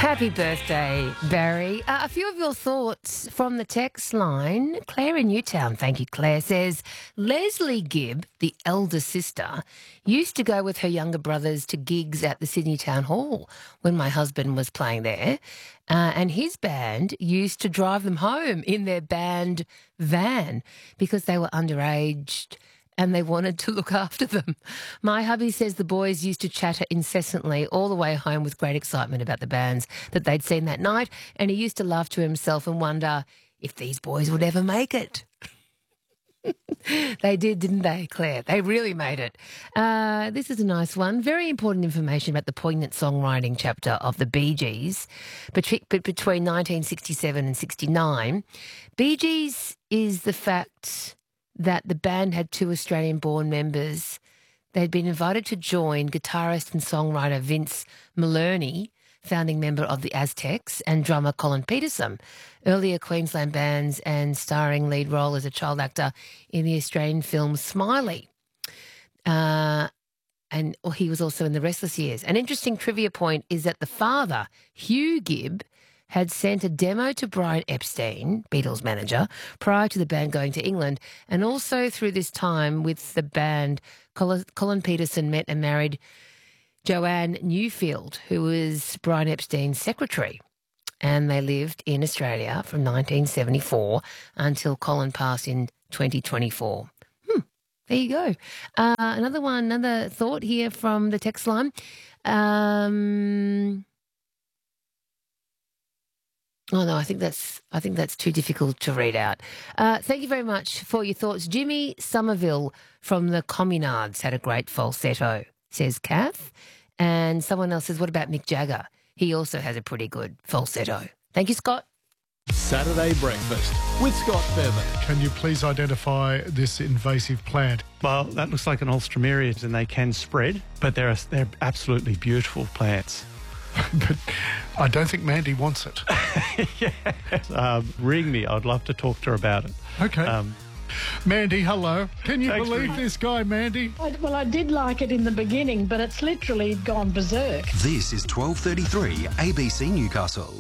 Happy birthday, Barry. A few of your thoughts from the text line. Claire in Newtown, thank you, Claire, says, Leslie Gibb, the elder sister, used to go with her younger brothers to gigs at the Sydney Town Hall when my husband was playing there. And his band used to drive them home in their band van because they were underage and they wanted to look after them. My hubby says the boys used to chatter incessantly all the way home with great excitement about the bands that they'd seen that night, and he used to laugh to himself and wonder if these boys would ever make it. They did, didn't they, Claire? They really made it. This is a nice one. Very important information about the poignant songwriting chapter of the Bee Gees. Between 1967 and 69, Bee Gees is the fact that the band had two Australian-born members. They'd been invited to join guitarist and songwriter Vince Maloney, founding member of the Aztecs, and drummer Colin Peterson, earlier Queensland bands and starring lead role as a child actor in the Australian film Smiley. And he was also in The Restless Years. An interesting trivia point is that the father, Hugh Gibb, had sent a demo to Brian Epstein, Beatles manager, prior to the band going to England. And also through this time with the band, Colin Peterson met and married Joanne Newfield, who was Brian Epstein's secretary. And they lived in Australia from 1974 until Colin passed in 2024. There you go. Another thought here from the text line. Oh, no, I think that's too difficult to read out. Thank you very much for your thoughts. Jimmy Somerville from the Communards had a great falsetto, says Kath. And someone else says, what about Mick Jagger? He also has a pretty good falsetto. Thank you, Scott. Saturday Breakfast with Scott Bevan. Can you please identify this invasive plant? Well, that looks like an Alstroemeria, and they can spread, but they're absolutely beautiful plants. But I don't think Mandy wants it. Yeah. Ring me. I'd love to talk to her about it. Okay. Mandy, hello. Can you Thanks, believe Rick. this guy, Mandy? Well, I did like it in the beginning, but it's literally gone berserk. This is 12:33 ABC Newcastle.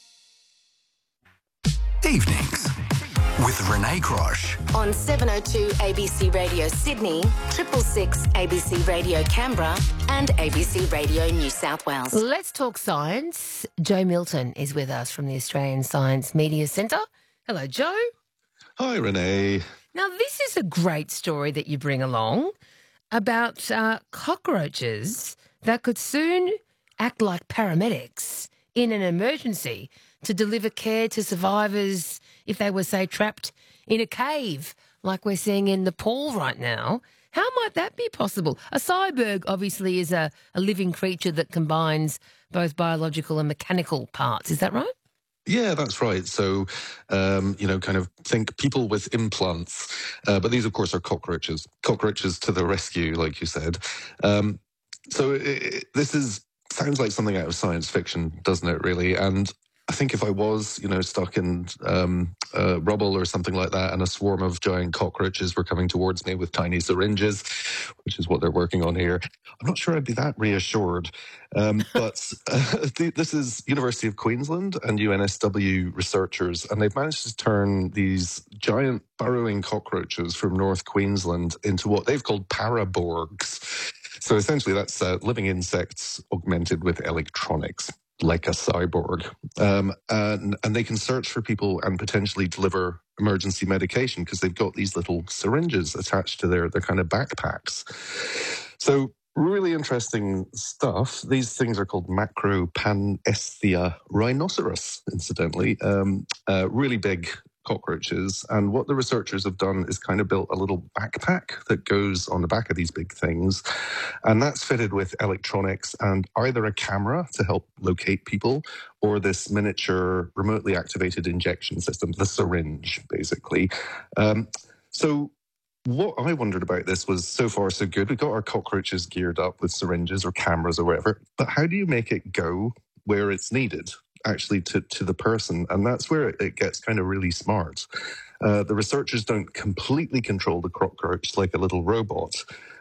Evenings with Renee Crosh. On 702 ABC Radio Sydney, 666 ABC Radio Canberra and ABC Radio New South Wales. Let's talk science. Joe Milton is with us from the Australian Science Media Centre. Hello, Joe. Hi, Renee. Now, this is a great story that you bring along about cockroaches that could soon act like paramedics in an emergency to deliver care to survivors if they were, say, trapped in a cave like we're seeing in Nepal right now. How might that be possible? A cyborg obviously is a living creature that combines both biological and mechanical parts. Is that right? Yeah, that's right. So, kind of think people with implants. But these, of course, are cockroaches. Cockroaches to the rescue, like you said. This sounds like something out of science fiction, doesn't it, really? And I think if I was, stuck in rubble or something like that and a swarm of giant cockroaches were coming towards me with tiny syringes, which is what they're working on here, I'm not sure I'd be that reassured. But this is University of Queensland and UNSW researchers, and they've managed to turn these giant burrowing cockroaches from North Queensland into what they've called paraborgs. So essentially that's living insects augmented with electronics, like a cyborg. And they can search for people and potentially deliver emergency medication because they've got these little syringes attached to their kind of backpacks. So really interesting stuff. These things are called Macropanesthia rhinoceros, incidentally. Really big cockroaches. And what the researchers have done is kind of built a little backpack that goes on the back of these big things. And that's fitted with electronics and either a camera to help locate people or this miniature remotely activated injection system, the syringe, basically. So what I wondered about this was, so far so good. We've got our cockroaches geared up with syringes or cameras or whatever, but how do you make it go where it's needed? Actually to the person, and that's where it gets kind of really smart. The researchers don't completely control the cockroach like a little robot,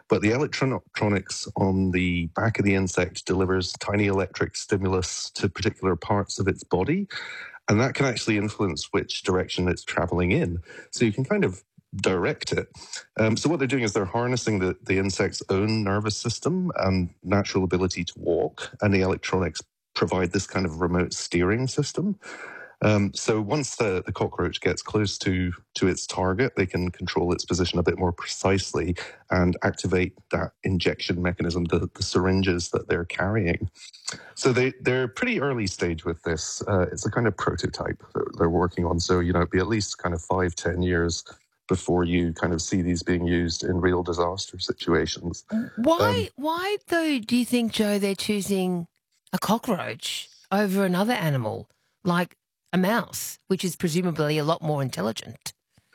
but the electronics on the back of the insect delivers tiny electric stimulus to particular parts of its body, and that can actually influence which direction it's traveling in. So you can kind of direct it. So what they're doing is they're harnessing the insect's own nervous system and natural ability to walk, and the electronics provide this kind of remote steering system. So once the cockroach gets close to its target, they can control its position a bit more precisely and activate that injection mechanism, the syringes that they're carrying. So they're pretty early stage with this. It's a kind of prototype that they're working on. So, it'd be at least kind of 5-10 years before you kind of see these being used in real disaster situations. Why though, do you think, Joe, they're choosing a cockroach over another animal, like a mouse, which is presumably a lot more intelligent?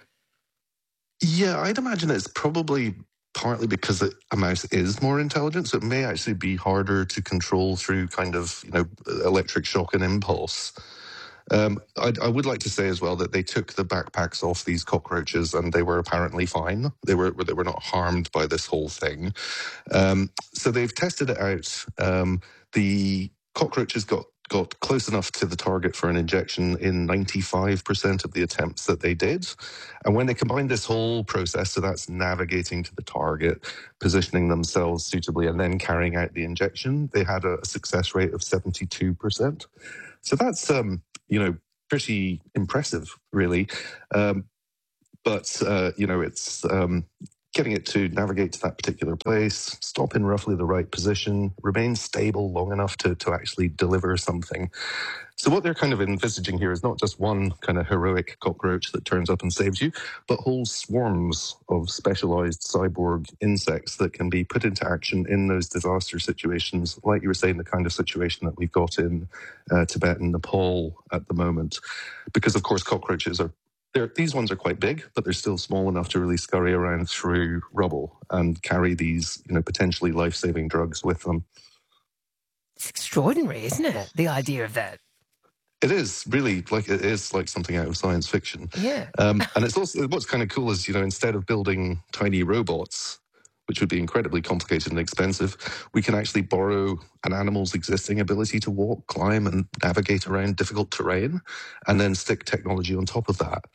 Yeah, I'd imagine it's probably partly because a mouse is more intelligent, so it may actually be harder to control through kind of, electric shock and impulse. I would like to say as well that they took the backpacks off these cockroaches and they were apparently fine. They were not harmed by this whole thing. So they've tested it out. The cockroaches got close enough to the target for an injection in 95% of the attempts that they did. And when they combined this whole process, so that's navigating to the target, positioning themselves suitably, and then carrying out the injection, they had a success rate of 72%. So that's, pretty impressive, really. But it's getting it to navigate to that particular place, stop in roughly the right position, remain stable long enough to actually deliver something. So what they're kind of envisaging here is not just one kind of heroic cockroach that turns up and saves you, but whole swarms of specialized cyborg insects that can be put into action in those disaster situations, like you were saying, the kind of situation that we've got in Tibet and Nepal at the moment. Because, of course, cockroaches these ones are quite big, but they're still small enough to really scurry around through rubble and carry these, potentially life-saving drugs with them. It's extraordinary, isn't it? The idea of that. It is really like something out of science fiction. Yeah. And it's also, what's kind of cool is, instead of building tiny robots, which would be incredibly complicated and expensive, we can actually borrow an animal's existing ability to walk, climb, and navigate around difficult terrain, and then stick technology on top of that.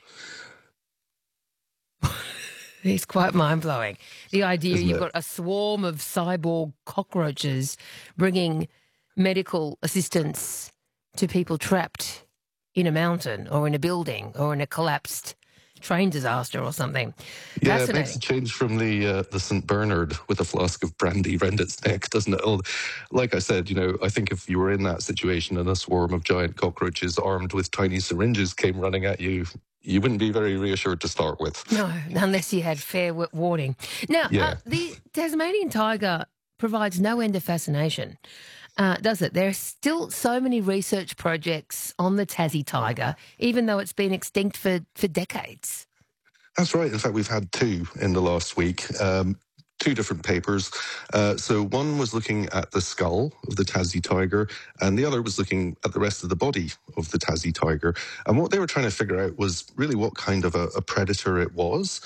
It's quite mind-blowing. The idea Isn't you've it? got a swarm of cyborg cockroaches bringing medical assistance to people trapped in a mountain or in a building or in a collapsed train disaster or something. Yeah, it makes a change from the St. Bernard with a flask of brandy round its neck, doesn't it? Like I said, I think if you were in that situation and a swarm of giant cockroaches armed with tiny syringes came running at you, you wouldn't be very reassured to start with. No, unless you had fair warning. Now, Yeah. The Tasmanian tiger provides no end of fascination, does it? There are still so many research projects on the Tassie tiger, even though it's been extinct for decades. That's right. In fact, we've had 2 in the last week. 2 different papers. So one was looking at the skull of the Tassie tiger, and the other was looking at the rest of the body of the Tassie tiger. And what they were trying to figure out was really what kind of a predator it was.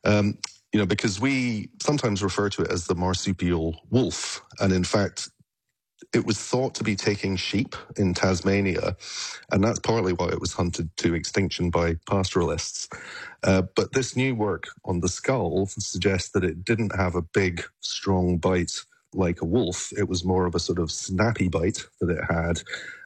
Because we sometimes refer to it as the marsupial wolf. And in fact, it was thought to be taking sheep in Tasmania, and that's partly why it was hunted to extinction by pastoralists. But this new work on the skull suggests that it didn't have a big, strong bite like a wolf. It was more of a sort of snappy bite that it had.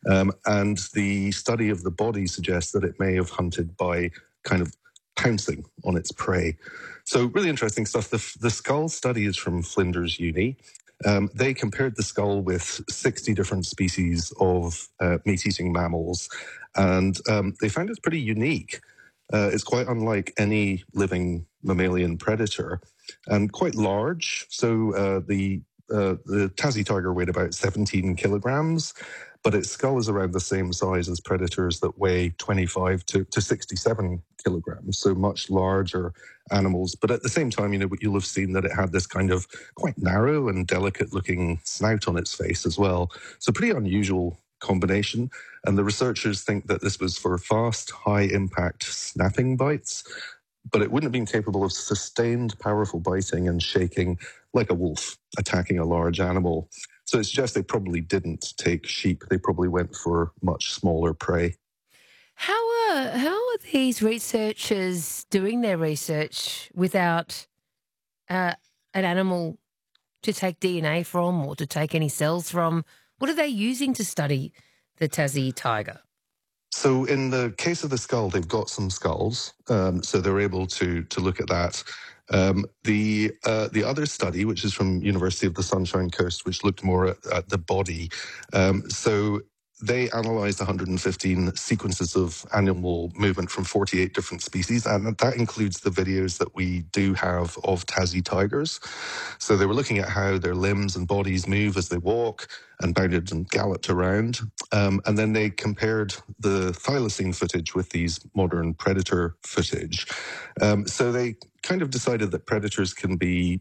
And the study of the body suggests that it may have hunted by kind of pouncing on its prey. So really interesting stuff. The skull study is from Flinders Uni. They compared the skull with 60 different species of meat-eating mammals, and they found it's pretty unique. It's quite unlike any living mammalian predator, and quite large. So the Tassie tiger weighed about 17 kilograms, but its skull is around the same size as predators that weigh 25 to 67 kilograms, so much larger animals. But at the same time, you'll have seen that it had this kind of quite narrow and delicate-looking snout on its face as well. So pretty unusual combination. And the researchers think that this was for fast, high-impact snapping bites, but it wouldn't have been capable of sustained, powerful biting and shaking like a wolf attacking a large animal. So it suggests they probably didn't take sheep. They probably went for much smaller prey. How are these researchers doing their research without an animal to take DNA from or to take any cells from? What are they using to study the Tassie tiger? So in the case of the skull, they've got some skulls, so they're able to look at that. The other study, which is from University of the Sunshine Coast, which looked more at the body, so they analysed 115 sequences of animal movement from 48 different species, and that includes the videos that we do have of Tassie tigers. So they were looking at how their limbs and bodies move as they walk and bounded and galloped around. And then they compared the thylacine footage with these modern predator footage. So they kind of decided that predators can be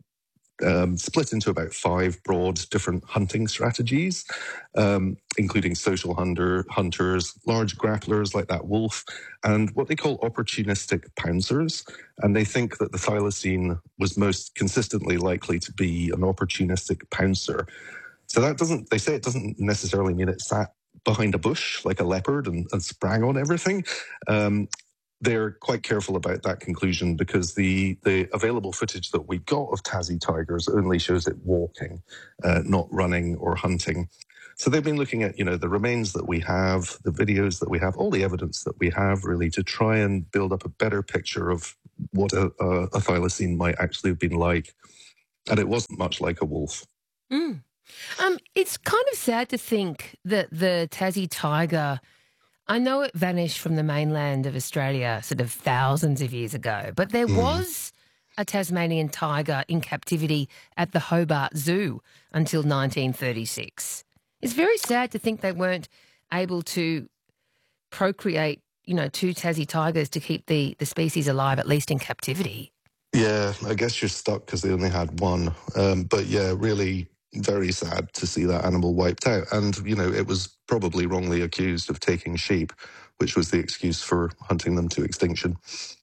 split into about 5 broad different hunting strategies, including social hunters, large grapplers like that wolf, and what they call opportunistic pouncers. And they think that the thylacine was most consistently likely to be an opportunistic pouncer. So they say it doesn't necessarily mean it sat behind a bush like a leopard and sprang on everything. They're quite careful about that conclusion because the available footage that we got of Tassie tigers only shows it walking, not running or hunting. So they've been looking at, the remains that we have, the videos that we have, all the evidence that we have really to try and build up a better picture of what a thylacine might actually have been like. And it wasn't much like a wolf. Mm. It's kind of sad to think that the Tassie tiger, I know it vanished from the mainland of Australia sort of thousands of years ago, but there was a Tasmanian tiger in captivity at the Hobart Zoo until 1936. It's very sad to think they weren't able to procreate, 2 Tassie tigers to keep the species alive, at least in captivity. Yeah, I guess you're stuck because they only had one. But yeah, really very sad to see that animal wiped out. And, it was probably wrongly accused of taking sheep, which was the excuse for hunting them to extinction.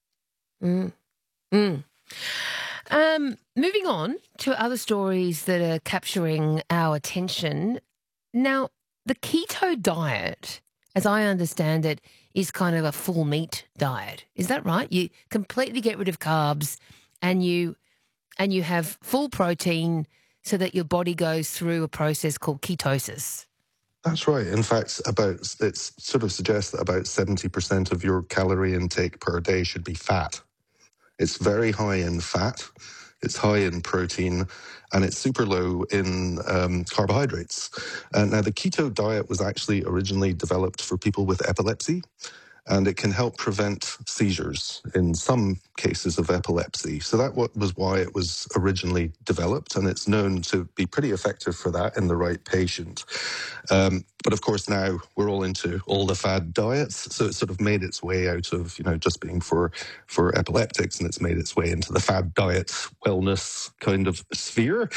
Moving on to other stories that are capturing our attention. Now, the keto diet, as I understand it, is kind of a full meat diet. Is that right? You completely get rid of carbs and you have full protein so that your body goes through a process called ketosis. That's right. In fact, it sort of suggests that about 70% of your calorie intake per day should be fat. It's very high in fat, it's high in protein, and it's super low in carbohydrates. Now, the keto diet was actually originally developed for people with epilepsy, and it can help prevent seizures in some cases of epilepsy. So that was why it was originally developed, and it's known to be pretty effective for that in the right patient. But of course, now we're all into all the fad diets, so it sort of made its way out of, just being for epileptics, and it's made its way into the fad diet wellness kind of sphere.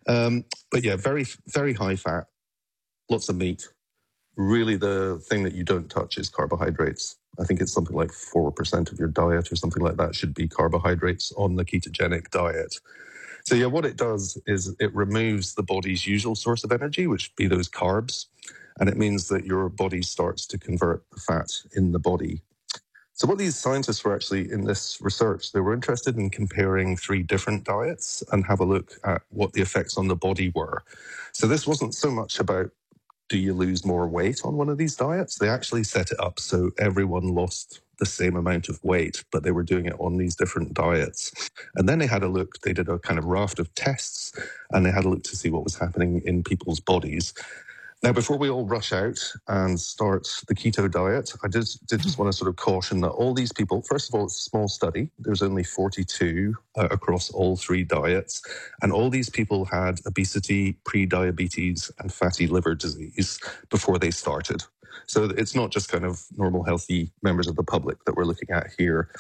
But yeah, very, very high fat, lots of meat. Really, the thing that you don't touch is carbohydrates. I think it's something like 4% of your diet or something like that should be carbohydrates on the ketogenic diet. So yeah, what it does is it removes the body's usual source of energy, which be those carbs, and it means that your body starts to convert the fat in the body. So what these scientists were actually in this research, they were interested in comparing 3 different diets and have a look at what the effects on the body were. So this wasn't so much about do you lose more weight on one of these diets? They actually set it up so everyone lost the same amount of weight, but they were doing it on these different diets. And then they had a look, they did a kind of raft of tests, and they had a look to see what was happening in people's bodies. Now, before we all rush out and start the keto diet, I did just want to sort of caution that all these people, first of all, it's a small study. There's only 42 across all 3 diets. And all these people had obesity, pre-diabetes, and fatty liver disease before they started. So it's not just kind of normal, healthy members of the public that we're looking at here.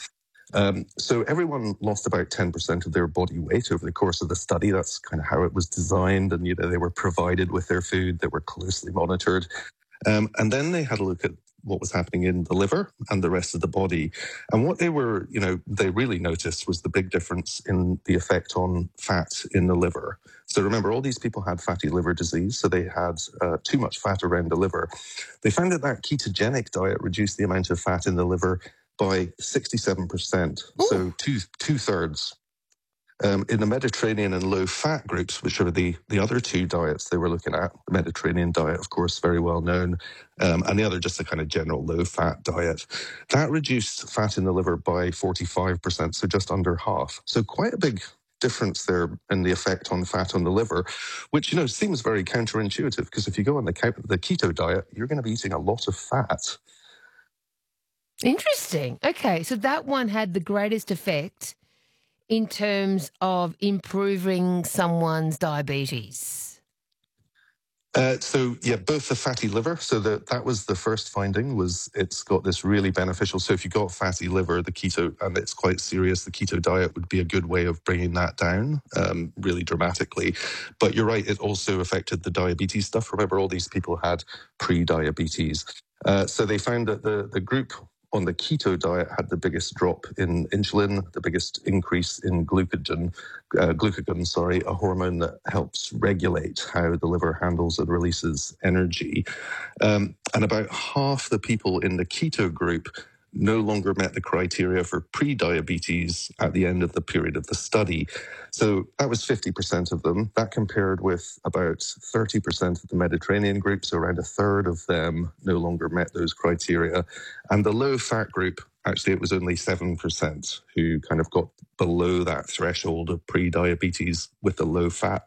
So everyone lost about 10% of their body weight over the course of the study. That's kind of how it was designed. And, they were provided with their food. They were closely monitored. And then they had a look at what was happening in the liver and the rest of the body. And what they really noticed was the big difference in the effect on fat in the liver. So remember, all these people had fatty liver disease, so they had too much fat around the liver. They found that ketogenic diet reduced the amount of fat in the liver by 67%, so two-thirds. In the Mediterranean and low-fat groups, which are the other two diets they were looking at, the Mediterranean diet, of course, very well known, and the other just a kind of general low-fat diet, that reduced fat in the liver by 45%, so just under half. So quite a big difference there in the effect on fat on the liver, which, seems very counterintuitive, because if you go on the keto diet, you're going to be eating a lot of fat. Interesting. Okay, so that one had the greatest effect in terms of improving someone's diabetes. Both the fatty liver. So that was the first finding, was it's got this really beneficial. So if you've got fatty liver, the keto, and it's quite serious, the keto diet would be a good way of bringing that down really dramatically. But you're right, it also affected the diabetes stuff. Remember, all these people had pre-diabetes. So they found that the group on the keto diet had the biggest drop in insulin, the biggest increase in glucagon, a hormone that helps regulate how the liver handles and releases energy. And about half the people in the keto group no longer met the criteria for pre-diabetes at the end of the period of the study. So that was 50% of them. That compared with about 30% of the Mediterranean group, so around a third of them no longer met those criteria. And the low-fat group, actually, it was only 7% who kind of got below that threshold of pre-diabetes with the low-fat